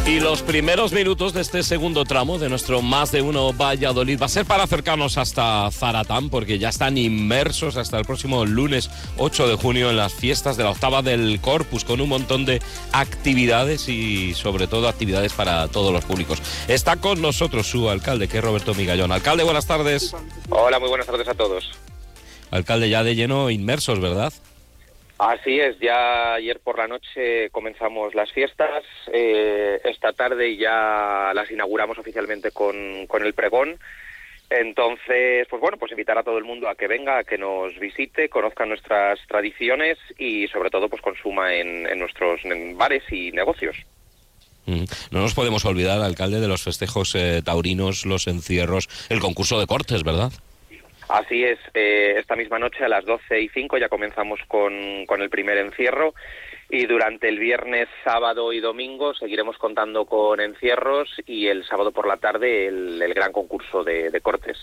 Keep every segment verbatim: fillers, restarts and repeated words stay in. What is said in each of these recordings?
Y los primeros minutos de este segundo tramo de nuestro Más de Uno Valladolid va a ser para acercarnos hasta Zaratán, porque ya están inmersos hasta el próximo lunes ocho de junio en las fiestas de la octava del Corpus, con un montón de actividades y sobre todo actividades para todos los públicos. Está con nosotros su alcalde, que es Roberto Migallón. Alcalde, buenas tardes. Hola, muy buenas tardes a todos. Alcalde, ya de lleno inmersos, ¿verdad? Así es, ya ayer por la noche comenzamos las fiestas, eh, esta tarde ya las inauguramos oficialmente con, con el pregón. Entonces, pues bueno, pues invitar a todo el mundo a que venga, a que nos visite, conozca nuestras tradiciones y sobre todo pues consuma en, en nuestros en bares y negocios. No nos podemos olvidar, alcalde, de los festejos eh, taurinos, los encierros, el concurso de cortes, ¿verdad? Así es, eh, esta misma noche a las doce y cinco ya comenzamos con, con el primer encierro y durante el viernes, sábado y domingo seguiremos contando con encierros y el sábado por la tarde el, el gran concurso de, de cortes.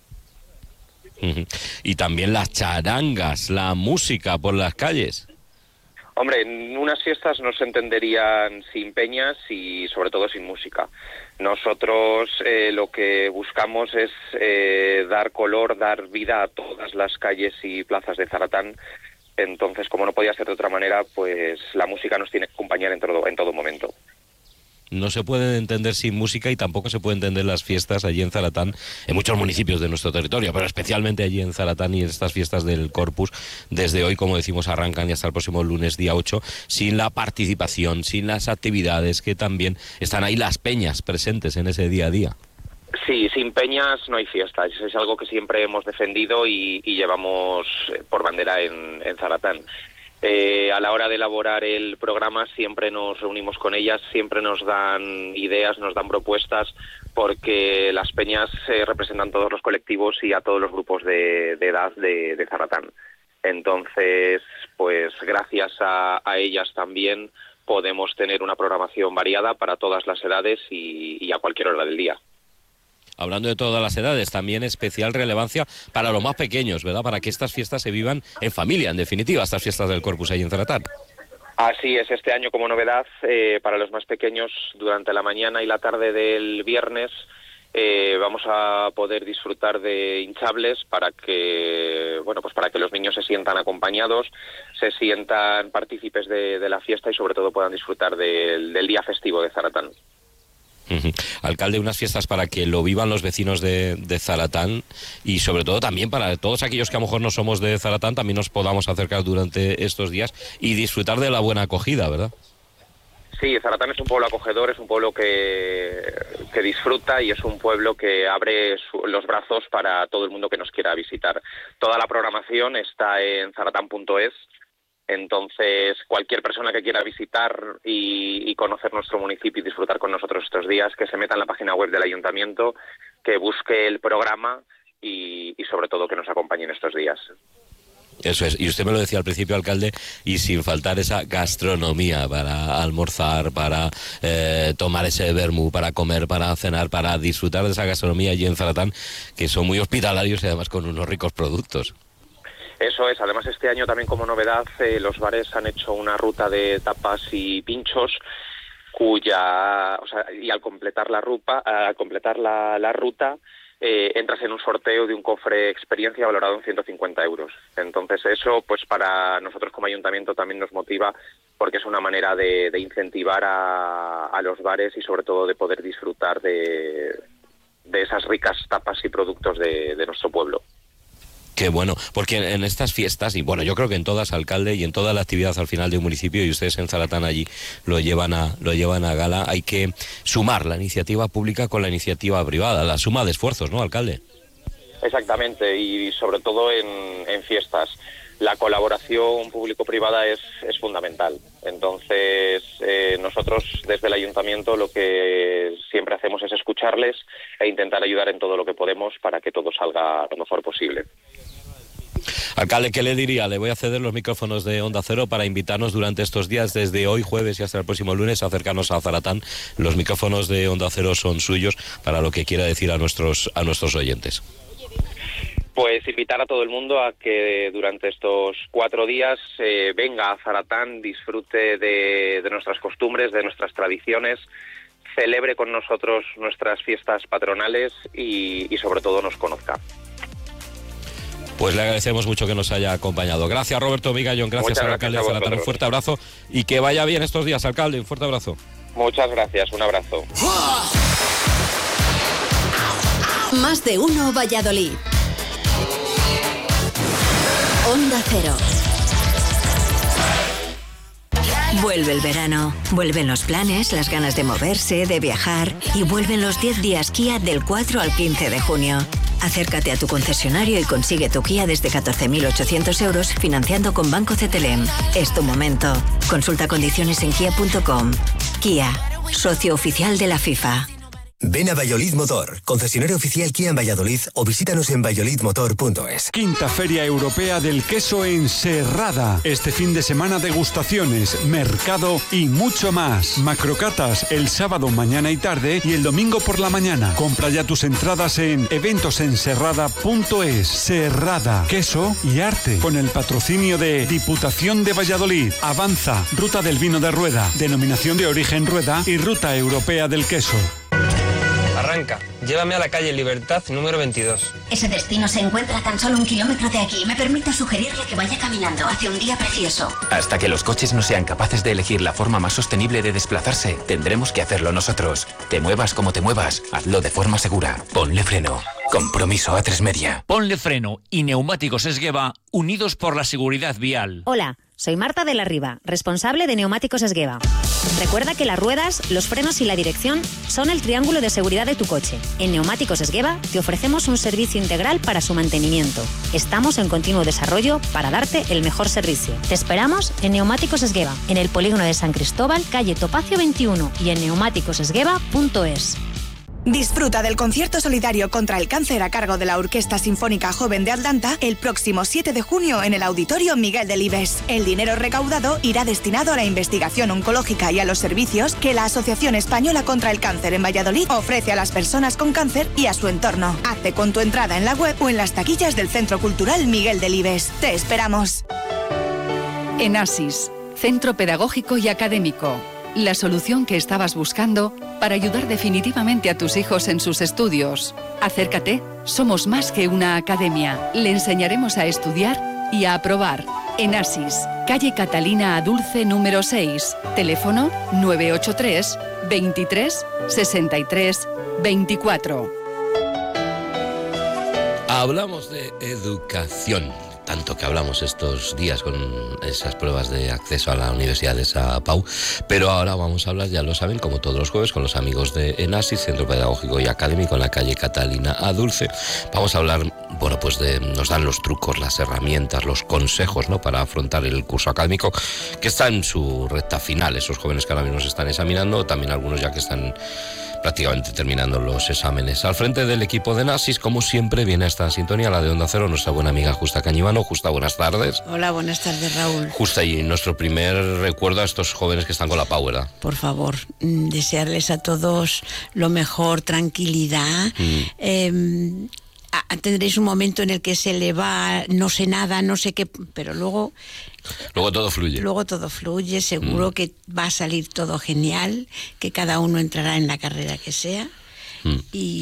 Y también las charangas, la música por las calles. Hombre, en unas fiestas no se entenderían sin peñas y sobre todo sin música. Nosotros eh, lo que buscamos es eh, dar color, dar vida a todas las calles y plazas de Zaratán. Entonces, como no podía ser de otra manera, pues la música nos tiene que acompañar en todo, en todo momento. No se puede entender sin música y tampoco se puede entender las fiestas allí en Zaratán, en muchos municipios de nuestro territorio, pero especialmente allí en Zaratán y en estas fiestas del Corpus. Desde hoy, como decimos, arrancan y hasta el próximo lunes, día ocho, sin la participación, sin las actividades, que también están ahí las peñas presentes en ese día a día. Sí, sin peñas no hay fiestas. Es algo que siempre hemos defendido y, y llevamos por bandera en, en Zaratán. Eh, a la hora de elaborar el programa siempre nos reunimos con ellas, siempre nos dan ideas, nos dan propuestas, porque las peñas eh, representan todos los colectivos y a todos los grupos de, de edad de, de Zaratán. Entonces, pues gracias a, a ellas también podemos tener una programación variada para todas las edades y, y a cualquier hora del día. Hablando de todas las edades, también especial relevancia para los más pequeños, ¿verdad? Para que estas fiestas se vivan en familia, en definitiva, estas fiestas del Corpus ahí en Zaratán. Así es, este año como novedad, eh, para los más pequeños, durante la mañana y la tarde del viernes, eh, vamos a poder disfrutar de hinchables para que, bueno, pues para que los niños se sientan acompañados, se sientan partícipes de, de la fiesta y sobre todo puedan disfrutar del, del día festivo de Zaratán. Uh-huh. Alcalde, unas fiestas para que lo vivan los vecinos de, de Zaratán y sobre todo también para todos aquellos que a lo mejor no somos de Zaratán, también nos podamos acercar durante estos días y disfrutar de la buena acogida, ¿verdad? Sí, Zaratán es un pueblo acogedor, es un pueblo que, que disfruta y es un pueblo que abre su, los brazos para todo el mundo que nos quiera visitar. Toda la programación está en zaratán punto es. Entonces, cualquier persona que quiera visitar y, y conocer nuestro municipio y disfrutar con nosotros estos días, que se meta en la página web del ayuntamiento, que busque el programa y, y sobre todo que nos acompañe en estos días. Eso es, y usted me lo decía al principio, alcalde, y sin faltar esa gastronomía para almorzar, para eh, tomar ese vermú, para comer, para cenar, para disfrutar de esa gastronomía allí en Zaratán, que son muy hospitalarios y además con unos ricos productos. Eso es, además este año también como novedad eh, los bares han hecho una ruta de tapas y pinchos cuya, o sea, y al completar la ruta, al completar la, la ruta eh, entras en un sorteo de un cofre experiencia valorado en ciento cincuenta euros. Entonces eso pues para nosotros como ayuntamiento también nos motiva porque es una manera de, de incentivar a, a los bares y sobre todo de poder disfrutar de, de esas ricas tapas y productos de, de nuestro pueblo. Qué bueno, porque en estas fiestas, y bueno, yo creo que en todas, alcalde, y en toda la actividad al final de un municipio, y ustedes en Zaratán allí lo llevan a lo llevan a gala, hay que sumar la iniciativa pública con la iniciativa privada, la suma de esfuerzos, ¿no, alcalde? Exactamente, y sobre todo en, en fiestas. La colaboración público-privada es, es fundamental. Entonces, eh, nosotros desde el ayuntamiento lo que siempre hacemos es escucharles e intentar ayudar en todo lo que podemos para que todo salga lo mejor posible. Alcalde, ¿qué le diría? Le voy a ceder los micrófonos de Onda Cero para invitarnos durante estos días, desde hoy jueves y hasta el próximo lunes, a acercarnos a Zaratán. Los micrófonos de Onda Cero son suyos para lo que quiera decir a nuestros, a nuestros oyentes. Pues invitar a todo el mundo a que durante estos cuatro días eh, venga a Zaratán, disfrute de, de nuestras costumbres, de nuestras tradiciones, celebre con nosotros nuestras fiestas patronales y, y sobre todo nos conozca. Pues le agradecemos mucho que nos haya acompañado. Gracias, Roberto Vigallón, gracias al alcalde de Zaratán, un fuerte abrazo y que vaya bien estos días, alcalde, un fuerte abrazo. Muchas gracias, un abrazo. Más de uno Valladolid. Onda Cero. Vuelve el verano, vuelven los planes, las ganas de moverse, de viajar y vuelven los diez días Kia del cuatro al quince de junio. Acércate a tu concesionario y consigue tu Kia desde catorce mil ochocientos euros financiando con Banco C T L M. Es tu momento. Consulta condiciones en kia punto com. Kia, socio oficial de la FIFA. Ven a Valladolid Motor, concesionario oficial Kia en Valladolid o visítanos en valladolid motor punto es. Quinta Feria Europea del Queso en Serrada. Este fin de semana degustaciones, mercado y mucho más. Macrocatas el sábado mañana y tarde y el domingo por la mañana. Compra ya tus entradas en eventos en serrada punto es. Serrada, queso y arte. Con el patrocinio de Diputación de Valladolid, Avanza, Ruta del Vino de Rueda, Denominación de Origen Rueda y Ruta Europea del Queso. Arranca, llévame a la calle Libertad número veintidós. Ese destino se encuentra a tan solo un kilómetro de aquí. Me permito sugerirle que vaya caminando. Hace un día precioso. Hasta que los coches no sean capaces de elegir la forma más sostenible de desplazarse, tendremos que hacerlo nosotros. Te muevas como te muevas, hazlo de forma segura. Ponle freno. Compromiso A tres Media. Ponle freno y neumáticos Esgueva, unidos por la seguridad vial. Hola, soy Marta de la Riva, responsable de Neumáticos Esgueva. Recuerda que las ruedas, los frenos y la dirección son el triángulo de seguridad de tu coche. En Neumáticos Esgueva te ofrecemos un servicio integral para su mantenimiento. Estamos en continuo desarrollo para darte el mejor servicio. Te esperamos en Neumáticos Esgueva, en el polígono de San Cristóbal, calle Topacio veintiuno y en neumáticos esgueva punto es. Disfruta del concierto solidario contra el cáncer a cargo de la Orquesta Sinfónica Joven de Atlanta el próximo siete de junio en el Auditorio Miguel Delibes. El dinero recaudado irá destinado a la investigación oncológica y a los servicios que la Asociación Española contra el Cáncer en Valladolid ofrece a las personas con cáncer y a su entorno. Hazte con tu entrada en la web o en las taquillas del Centro Cultural Miguel Delibes. ¡Te esperamos! Enasis, Centro Pedagógico y Académico. La solución que estabas buscando para ayudar definitivamente a tus hijos en sus estudios. Acércate, somos más que una academia. Le enseñaremos a estudiar y a aprobar. Enasis, calle Catalina Adulce número seis, teléfono nueve ocho tres, veintitrés, sesenta y tres, veinticuatro. Hablamos de educación. Tanto que hablamos estos días con esas pruebas de acceso a la Universidad de Sao Paulo, pero ahora vamos a hablar, ya lo saben, como todos los jueves, con los amigos de Enasis, Centro Pedagógico y Académico en la calle Catalina Adulce. Vamos a hablar, bueno, pues de, nos dan los trucos, las herramientas, los consejos, ¿no?, para afrontar el curso académico que está en su recta final. Esos jóvenes que ahora mismo se están examinando, también algunos ya que están prácticamente terminando los exámenes. Al frente del equipo de Enasis, como siempre, viene esta sintonía, la de Onda Cero, nuestra buena amiga Justa Cañivano. Justa, buenas tardes. Hola, buenas tardes, Raúl. Justa, y nuestro primer recuerdo a estos jóvenes que están con la Pau, ¿verdad? Por favor, desearles a todos lo mejor, tranquilidad. Mm. Eh, tendréis un momento en el que se le va, no sé nada, no sé qué, pero luego... Luego todo fluye. Luego todo fluye, seguro mm. que va a salir todo genial, que cada uno entrará en la carrera que sea. Mm.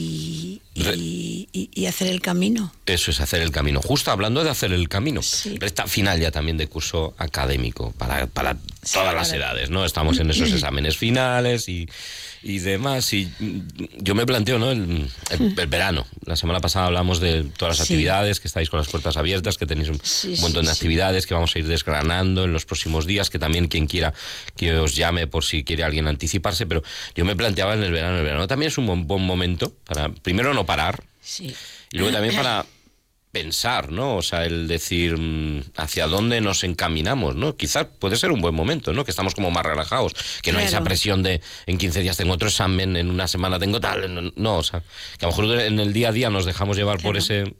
Y, y, y, y hacer el camino. Eso es, hacer el camino. Justo hablando de hacer el camino, sí. Recta final ya también de curso académico para, para sí, todas las edades, ¿no? Estamos en esos exámenes finales y, y demás. Y yo me planteo, ¿no?, el, el, el verano. La semana pasada hablamos de todas las sí. actividades, que estáis con las puertas abiertas, que tenéis un sí, montón sí, de actividades sí. que vamos a ir desgranando en los próximos días, que también quien quiera que os llame por si quiere alguien anticiparse, pero yo me planteaba en el verano, el verano también es un buen, buen momento para, primero, no parar, sí. y luego también para pensar, ¿no? O sea, el decir hacia dónde nos encaminamos, ¿no? Quizás puede ser un buen momento, ¿no? Que estamos como más relajados, que no claro. hay esa presión de en quince días tengo otro examen, en una semana tengo tal, no, no, o sea, que a lo mejor en el día a día nos dejamos llevar claro. por ese,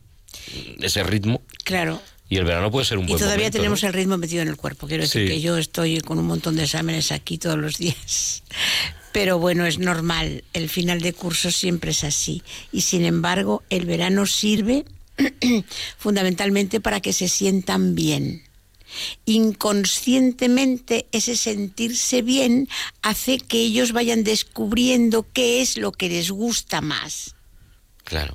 ese ritmo. Claro. Y el verano puede ser un y buen momento. Y todavía tenemos ¿no? el ritmo metido en el cuerpo. Quiero decir sí. que yo estoy con un montón de exámenes aquí todos los días. Pero bueno, es normal. El final de curso siempre es así. Y sin embargo, el verano sirve fundamentalmente para que se sientan bien. inconscientemente ese sentirse bien hace que ellos vayan descubriendo qué es lo que les gusta más. Claro.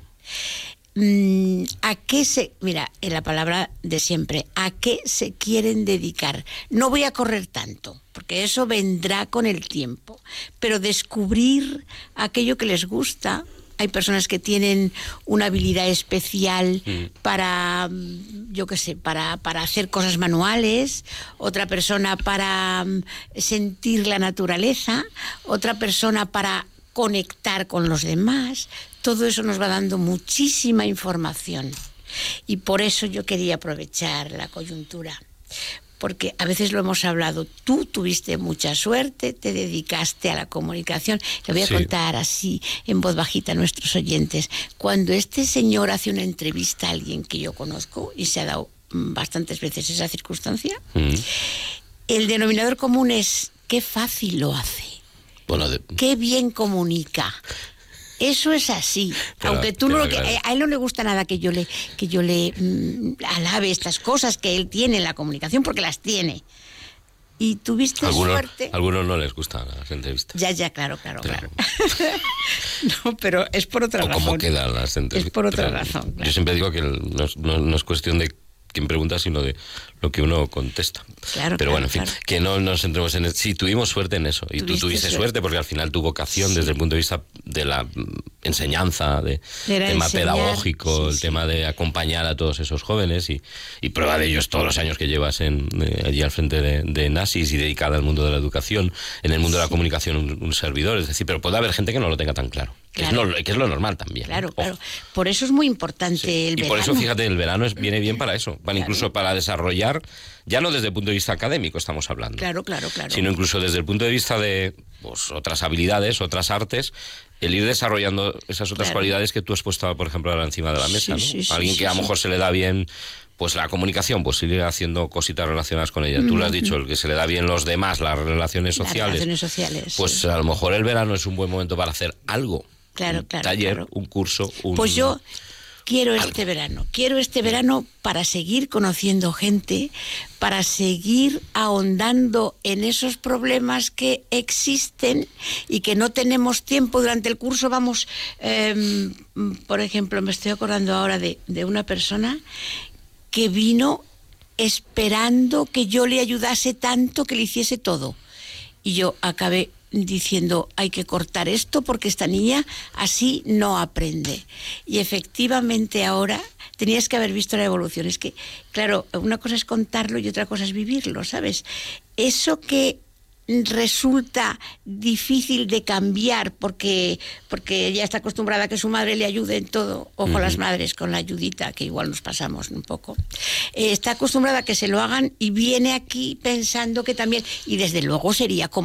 ¿A qué se, mira, en la palabra de siempre, a qué se quieren dedicar? No voy a correr tanto, porque eso vendrá con el tiempo, pero descubrir aquello que les gusta. Hay personas que tienen una habilidad especial mm. para, yo qué sé, para, para hacer cosas manuales, otra persona para um, sentir la naturaleza, otra persona para conectar con los demás. Todo eso nos va dando muchísima información. Y por eso yo quería aprovechar la coyuntura. Porque a veces lo hemos hablado, tú tuviste mucha suerte, te dedicaste a la comunicación. Le voy a sí. contar así, en voz bajita a nuestros oyentes. Cuando este señor hace una entrevista a alguien que yo conozco, y se ha dado bastantes veces esa circunstancia, mm. el denominador común es qué fácil lo hace, bueno, de... qué bien comunica. Eso es así, claro, aunque tú no, claro. que, a él no le gusta nada que yo le que yo le mmm, alabe estas cosas que él tiene en la comunicación, porque las tiene. Y tuviste algunos, suerte. A algunos no les gustan las entrevistas. Ya, ya, claro, claro, pero... claro. No, pero es por otra o razón. ¿Cómo quedan las entrevistas? Es por otra pero razón. Claro. Yo siempre digo que no es, no, no es cuestión de quién pregunta, sino de lo que uno contesta. Claro, pero claro, bueno, en fin, claro. que no nos centremos en... Sí, tuvimos suerte en eso. Y tú tuviste suerte? suerte porque al final tu vocación, sí. desde el punto de vista de la enseñanza, de, de tema enseñar, pedagógico, sí, el sí. tema de acompañar a todos esos jóvenes y, y prueba de ello es todos los años que llevas en, eh, allí al frente de, de Nasis y dedicada al mundo de la educación, en el mundo sí. de la comunicación un, un servidor. Es decir, pero puede haber gente que no lo tenga tan claro. Claro. Que, es lo, que es lo normal también. Claro, Ojo. claro. Por eso es muy importante sí. el y verano. Y por eso, fíjate, el verano es, viene bien para eso. Van claro. incluso para desarrollar, ya no desde el punto de vista académico estamos hablando. Claro, claro, claro. Sino incluso desde el punto de vista de pues, otras habilidades, otras artes, el ir desarrollando esas otras claro. cualidades que tú has puesto, por ejemplo, ahora encima de la mesa. Sí, ¿no? sí, Alguien sí, que a lo sí. mejor se le da bien... Pues la comunicación, pues ir haciendo cositas relacionadas con ella. Mm-hmm. Tú lo has dicho, el que se le da bien los demás, las relaciones sociales. Las relaciones sociales. Pues sí. a lo mejor el verano es un buen momento para hacer algo. Claro, un claro. taller, claro. un curso, un... Pues yo quiero algo. este verano. Quiero este verano para seguir conociendo gente, para seguir ahondando en esos problemas que existen y que no tenemos tiempo. Durante el curso vamos, eh, por ejemplo, me estoy acordando ahora de, de una persona que vino esperando que yo le ayudase tanto que le hiciese todo. Y yo acabé diciendo, hay que cortar esto porque esta niña así no aprende. Y efectivamente ahora tenías que haber visto la evolución. Es que, claro, una cosa es contarlo y otra cosa es vivirlo, ¿sabes? Eso que resulta difícil de cambiar porque porque ella está acostumbrada a que su madre le ayude en todo, ojo uh-huh. las madres con la ayudita, que igual nos pasamos un poco, eh, está acostumbrada a que se lo hagan y viene aquí pensando que también, y desde luego sería como